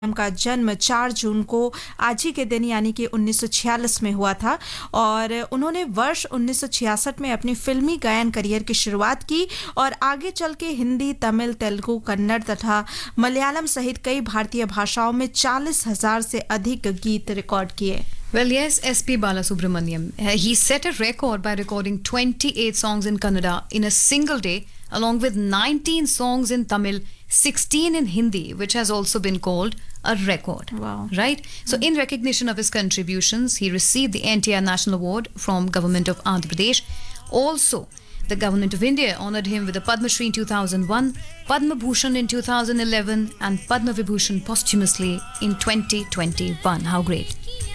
का जन्म 4 जून को आज ही के दिन यानी कि 1946 में हुआ था और उन्होंने वर्ष 1966 में अपनी फिल्मी गायन करियर की शुरुआत की और आगे चल के हिंदी, तमिल, तेलुगु, कन्नड़ तथा मलयालम सहित कई भारतीय भाषाओं में 40,000 से अधिक गीत रिकॉर्ड किए. Well, yes, S.P. Balasubramaniam. He set a record by recording 28 songs in Kannada in a single day, along with 19 songs in Tamil, 16 in Hindi, which has also been called a record. Wow. Right? So, in recognition of his contributions, he received the NTR National Award from Government of Andhra Pradesh. Also, the Government of India honoured him with the Padma Shri in 2001, Padma Bhushan in 2011 and Padma Vibhushan posthumously in 2021. How great.